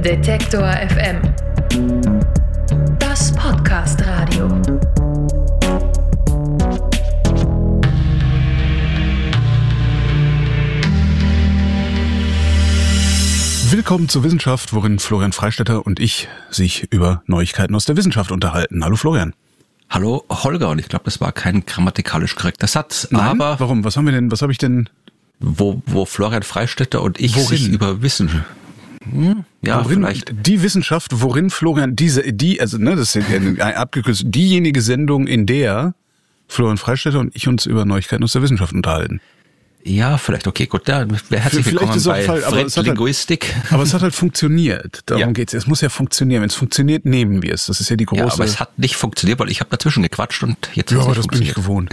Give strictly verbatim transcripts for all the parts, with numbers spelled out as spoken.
Detektor F M. Das Podcast-Radio. Willkommen zur Wissenschaft, worin Florian Freistetter und ich sich über Neuigkeiten aus der Wissenschaft unterhalten. Hallo Florian. Hallo Holger, und ich glaube, das war kein grammatikalisch korrekter Satz. Nein? Aber warum? Was haben wir denn? Was habe ich denn? Wo, wo Florian Freistetter und ich Worin? sich über Wissen. Hm, ja, worin, vielleicht. Die Wissenschaft, worin Florian diese, die, also ne, das ist ja abgekürzt, diejenige Sendung, in der Florian Freistetter und ich uns über Neuigkeiten aus der Wissenschaft unterhalten. Ja, vielleicht, okay, gut, da herzlich willkommen bei Fall, aber Fremdlinguistik. Halt, aber es hat halt funktioniert, darum ja. geht's. Es muss ja funktionieren, wenn es funktioniert, nehmen wir es. Das ist ja die große... Ja, aber es hat nicht funktioniert, weil ich habe dazwischen gequatscht und jetzt ja, hat es aber nicht das bin ich gewohnt.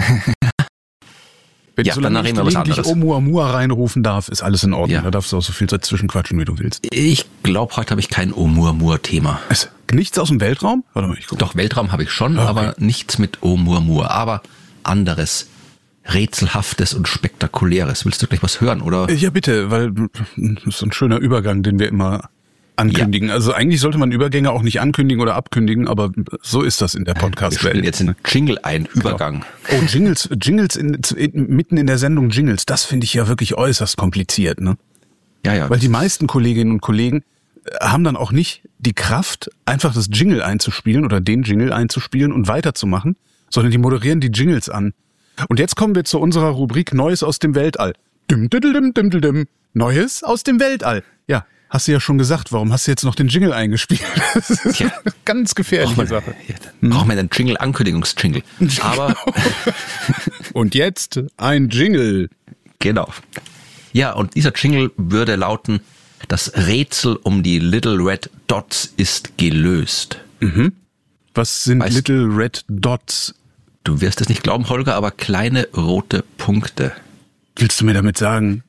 Wenn ja, dann reden wir was anderes. Wenn ich Oumuamua reinrufen darf, ist alles in Ordnung. Ja. Da darfst du auch so viel dazwischen quatschen, wie du willst. Ich glaube, heute habe ich kein Oumuamua-Thema. Nichts aus dem Weltraum? Warte mal, ich gucke. Doch, Weltraum habe ich schon, okay. aber nichts mit Oumuamua. Aber anderes, Rätselhaftes und Spektakuläres. Willst du gleich was hören, oder? Ja, bitte, weil das ist so ein schöner Übergang, den wir immer ankündigen. Ja. Also eigentlich sollte man Übergänge auch nicht ankündigen oder abkündigen, aber so ist das in der Podcast-Welt. Wir spielen jetzt einen Jingle ein, Übergang. Genau. Oh, Jingles, Jingles in, in, mitten in der Sendung Jingles, das finde ich ja wirklich äußerst kompliziert, ne? Ja, ja. Weil die meisten Kolleginnen und Kollegen haben dann auch nicht die Kraft, einfach das Jingle einzuspielen oder den Jingle einzuspielen und weiterzumachen, sondern die moderieren die Jingles an. Und jetzt kommen wir zu unserer Rubrik Neues aus dem Weltall. Dim, dim, dim, dim, dim, dim. Neues aus dem Weltall. Ja, hast du ja schon gesagt. Warum hast du jetzt noch den Jingle eingespielt? Das ist Tja. eine ganz gefährliche man, Sache. Ja, hm? Brauchen wir einen Jingle, Ankündigungsjingle. Aber und jetzt ein Jingle. Genau. Ja, und dieser Jingle würde lauten: Das Rätsel um die Little Red Dots ist gelöst. Mhm. Was sind weißt, Little Red Dots? Du wirst es nicht glauben, Holger, aber kleine rote Punkte. Willst du mir damit sagen,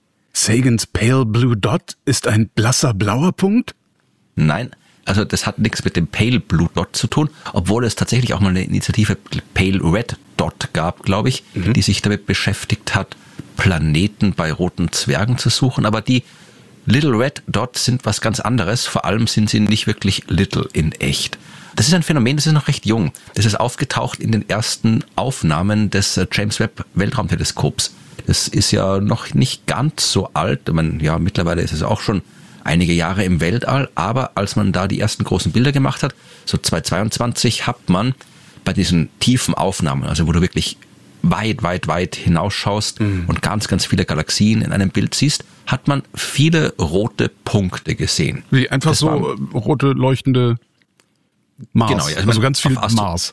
Sagans Pale Blue Dot ist ein blasser blauer Punkt? Nein, also das hat nichts mit dem Pale Blue Dot zu tun, obwohl es tatsächlich auch mal eine Initiative Pale Red Dot gab, glaube ich, mhm. die sich damit beschäftigt hat, Planeten bei roten Zwergen zu suchen. Aber die Little Red Dots sind was ganz anderes. Vor allem sind sie nicht wirklich little in echt. Das ist ein Phänomen, das ist noch recht jung. Das ist aufgetaucht in den ersten Aufnahmen des James Webb Weltraumteleskops. Das ist ja noch nicht ganz so alt. Ich meine, ja, mittlerweile ist es auch schon einige Jahre im Weltall. Aber als man da die ersten großen Bilder gemacht hat, so zweitausendzweiundzwanzig, hat man bei diesen tiefen Aufnahmen, also wo du wirklich weit, weit, weit hinausschaust mhm. und ganz, ganz viele Galaxien in einem Bild siehst, hat man viele rote Punkte gesehen. Wie einfach das so waren, rote leuchtende Mars. Genau, ja, also, also ganz viel Astro- Mars.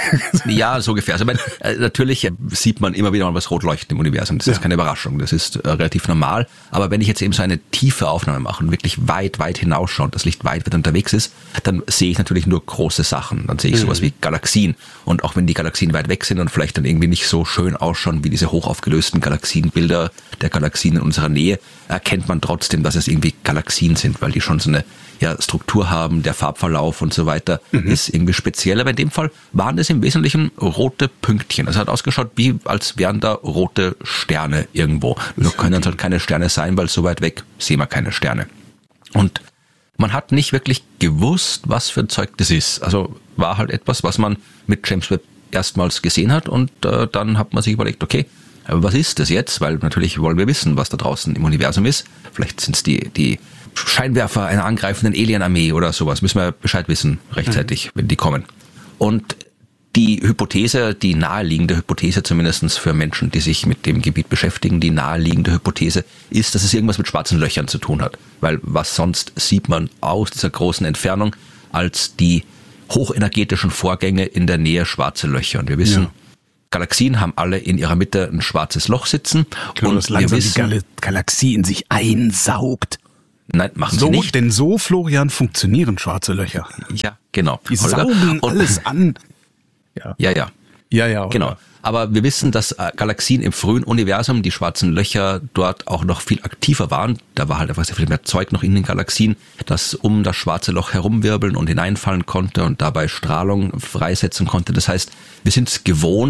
Ja, so ungefähr. Also, ich meine, natürlich sieht man immer wieder mal was rot leuchten im Universum. Das ja. ist keine Überraschung. Das ist äh, relativ normal. Aber wenn ich jetzt eben so eine tiefe Aufnahme mache und wirklich weit, weit hinausschaue und das Licht weit, weit unterwegs ist, dann sehe ich natürlich nur große Sachen. Dann sehe ich mhm. sowas wie Galaxien. Und auch wenn die Galaxien weit weg sind und vielleicht dann irgendwie nicht so schön ausschauen wie diese hochaufgelösten Galaxienbilder der Galaxien in unserer Nähe, erkennt man trotzdem, dass es irgendwie Galaxien sind, weil die schon so eine ja, Struktur haben, der Farbverlauf und so weiter mhm. ist irgendwie speziell. Aber in dem Fall waren es im Wesentlichen rote Pünktchen. Es hat ausgeschaut, wie als wären da rote Sterne irgendwo. Nur können es halt keine Sterne sein, weil so weit weg sehen wir keine Sterne. Und man hat nicht wirklich gewusst, was für ein Zeug das ist. Also war halt etwas, was man mit James Webb erstmals gesehen hat und äh, dann hat man sich überlegt, okay, aber was ist das jetzt? Weil natürlich wollen wir wissen, was da draußen im Universum ist. Vielleicht sind es die, die Scheinwerfer einer angreifenden Alien-Armee oder sowas. Müssen wir Bescheid wissen rechtzeitig, mhm. wenn die kommen. Und die Hypothese, die naheliegende Hypothese zumindest für Menschen, die sich mit dem Gebiet beschäftigen, die naheliegende Hypothese ist, dass es irgendwas mit schwarzen Löchern zu tun hat. Weil was sonst sieht man aus dieser großen Entfernung als die hochenergetischen Vorgänge in der Nähe schwarze Löcher. Und wir wissen, ja. Galaxien haben alle in ihrer Mitte ein schwarzes Loch sitzen. Genau, und das langsam wir wissen, die Gal- Galaxie in sich einsaugt. Nein, machen so, sie nicht. Denn so, Florian, funktionieren schwarze Löcher. Ja, genau. Die Holger. saugen und, alles an. Ja, ja. Ja, ja, ja genau. Aber wir wissen, dass Galaxien im frühen Universum, die schwarzen Löcher dort auch noch viel aktiver waren. Da war halt einfach sehr viel mehr Zeug noch in den Galaxien, das um das schwarze Loch herumwirbeln und hineinfallen konnte und dabei Strahlung freisetzen konnte. Das heißt, wir sind es gewohnt,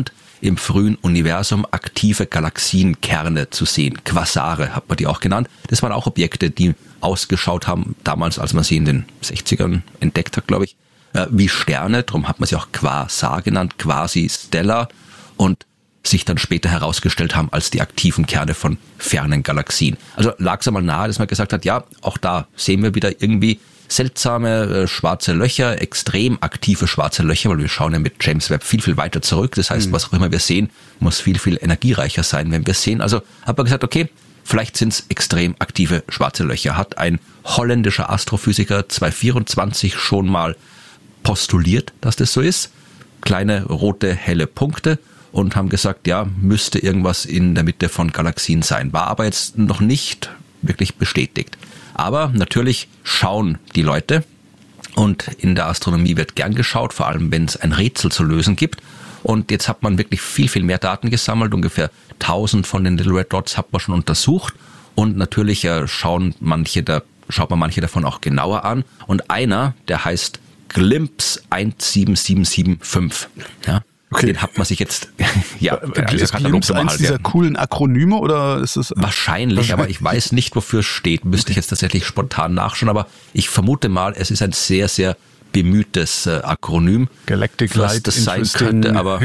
im frühen Universum aktive Galaxienkerne zu sehen. Quasare hat man die auch genannt. Das waren auch Objekte, die ausgeschaut haben, damals, als man sie in den sechzigern entdeckt hat, glaube ich, wie Sterne. Darum hat man sie auch Quasar genannt, quasi stellar, und sich dann später herausgestellt haben als die aktiven Kerne von fernen Galaxien. Also lag es einmal nahe, dass man gesagt hat, ja, auch da sehen wir wieder irgendwie seltsame äh, schwarze Löcher, extrem aktive schwarze Löcher, weil wir schauen ja mit James Webb viel, viel weiter zurück. Das heißt, mhm. was auch immer wir sehen, muss viel, viel energiereicher sein, wenn wir es sehen. Also hat man gesagt, okay, vielleicht sind es extrem aktive schwarze Löcher. Hat ein holländischer Astrophysiker zweitausendvierundzwanzig schon mal postuliert, dass das so ist. Kleine rote, helle Punkte. Und haben gesagt, ja, müsste irgendwas in der Mitte von Galaxien sein. War aber jetzt noch nicht wirklich bestätigt. Aber natürlich schauen die Leute, und in der Astronomie wird gern geschaut, vor allem wenn es ein Rätsel zu lösen gibt. Und jetzt hat man wirklich viel, viel mehr Daten gesammelt. Ungefähr tausend von den Little Red Dots hat man schon untersucht. Und natürlich äh, schauen manche da, schaut man manche davon auch genauer an. Und einer, der heißt Glimpse eins sieben sieben sieben fünf. Ja. Okay. Den hat man sich jetzt, ja, ist Glimpse eins dieser coolen Akronyme oder ist es? Wahrscheinlich, aber ich weiß nicht, wofür es steht. Müsste okay. ich jetzt tatsächlich spontan nachschauen, aber ich vermute mal, es ist ein sehr, sehr bemühtes äh, Akronym. Galactic Light das sein könnte, aber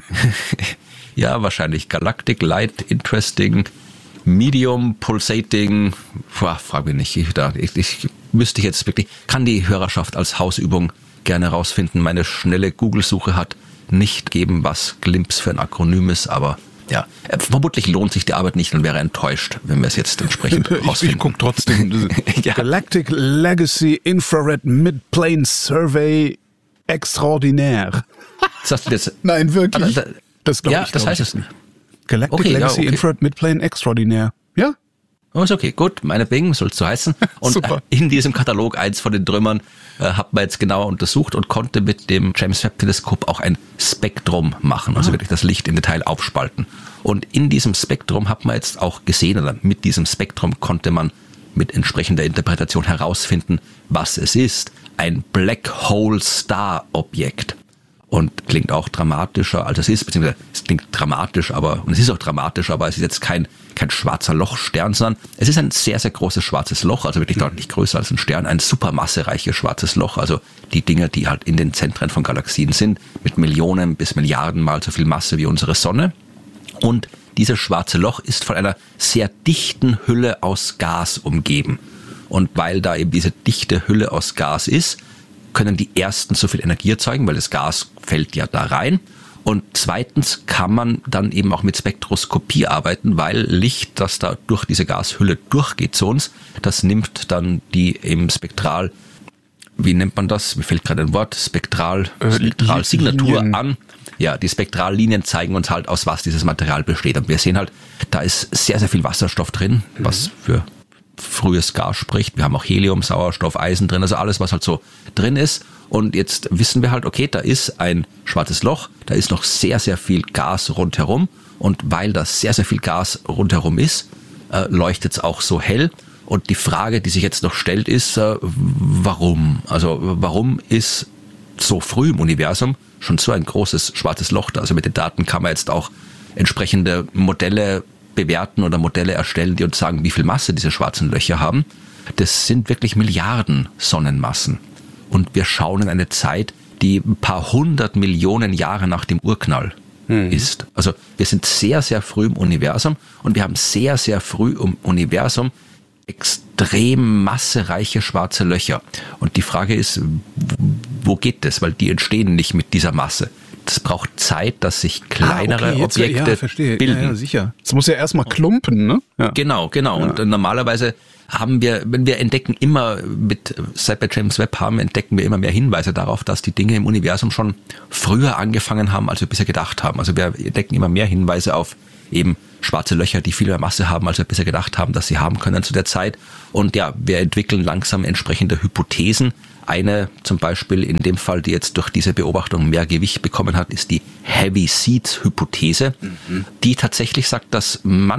ja, wahrscheinlich Galactic Light Interesting Medium Pulsating. Boah, frag mich nicht. Ich, da, ich, ich müsste jetzt wirklich, kann die Hörerschaft als Hausübung gerne rausfinden. Meine schnelle Google-Suche hat nicht geben, was Glimpse für ein Akronym ist, aber ja, vermutlich lohnt sich die Arbeit nicht und wäre enttäuscht, wenn wir es jetzt entsprechend rausfinden. Ich, ich gucke trotzdem. ja. Galactic Legacy Infrared Midplane Survey Extraordinaire. Sagst du das? Nein, wirklich. Da, das ja, ich, das heißt es nicht. Galactic okay, Legacy ja, okay. Infrared Midplane Extraordinaire. Ja? Oh, ist okay, gut, meinetwegen, soll es so heißen. Und Super. in diesem Katalog, eins von den Trümmern, äh, hat man jetzt genauer untersucht und konnte mit dem James Webb Teleskop auch ein Spektrum machen, also ah. wirklich das Licht im Detail aufspalten. Und in diesem Spektrum hat man jetzt auch gesehen, oder mit diesem Spektrum konnte man mit entsprechender Interpretation herausfinden, was es ist. Ein Black Hole Star Objekt. Und klingt auch dramatischer, als es ist, beziehungsweise es klingt dramatisch, aber, und es ist auch dramatisch, aber es ist jetzt kein, kein schwarzer Lochstern, sondern es ist ein sehr, sehr großes schwarzes Loch, also wirklich deutlich größer als ein Stern, ein supermassereiches schwarzes Loch, also die Dinge, die halt in den Zentren von Galaxien sind, mit Millionen bis Milliarden mal so viel Masse wie unsere Sonne. Und dieses schwarze Loch ist von einer sehr dichten Hülle aus Gas umgeben. Und weil da eben diese dichte Hülle aus Gas ist, können die ersten so viel Energie erzeugen, weil das Gas fällt ja da rein. Und zweitens kann man dann eben auch mit Spektroskopie arbeiten, weil Licht, das da durch diese Gashülle durchgeht zu uns, das nimmt dann die eben spektral, wie nennt man das? Mir fällt gerade ein Wort, spektral, äh, Spektralsignatur an. Ja, die Spektrallinien zeigen uns halt, aus was dieses Material besteht. Und wir sehen halt, da ist sehr, sehr viel Wasserstoff drin, mhm. was für frühes Gas spricht. Wir haben auch Helium, Sauerstoff, Eisen drin, also alles, was halt so drin ist. Und jetzt wissen wir halt, okay, da ist ein schwarzes Loch, da ist noch sehr, sehr viel Gas rundherum. Und weil da sehr, sehr viel Gas rundherum ist, äh, leuchtet es auch so hell. Und die Frage, die sich jetzt noch stellt, ist, äh, warum? Also warum ist so früh im Universum schon so ein großes schwarzes Loch da? Also mit den Daten kann man jetzt auch entsprechende Modelle bewerten oder Modelle erstellen, die uns sagen, wie viel Masse diese schwarzen Löcher haben. Das sind wirklich Milliarden Sonnenmassen. Und wir schauen in eine Zeit, die ein paar hundert Millionen Jahre nach dem Urknall hm. ist. Also wir sind sehr, sehr früh im Universum und wir haben sehr, sehr früh im Universum extrem massereiche schwarze Löcher. Und die Frage ist, wo geht das? Weil die entstehen nicht mit dieser Masse. Es braucht Zeit, dass sich kleinere ah, okay, jetzt, Objekte ja, verstehe. bilden. Ja, ja, sicher. Es muss ja erstmal klumpen, ne? Ja. Genau, genau. Ja. Und normalerweise haben wir, wenn wir entdecken immer mit, seit wir James Webb haben, entdecken wir immer mehr Hinweise darauf, dass die Dinge im Universum schon früher angefangen haben, als wir bisher gedacht haben. Also wir entdecken immer mehr Hinweise auf eben schwarze Löcher, die viel mehr Masse haben, als wir bisher gedacht haben, dass sie haben können zu der Zeit. Und ja, wir entwickeln langsam entsprechende Hypothesen. Eine zum Beispiel in dem Fall, die jetzt durch diese Beobachtung mehr Gewicht bekommen hat, ist die Heavy Seeds Hypothese, mhm. die tatsächlich sagt, dass man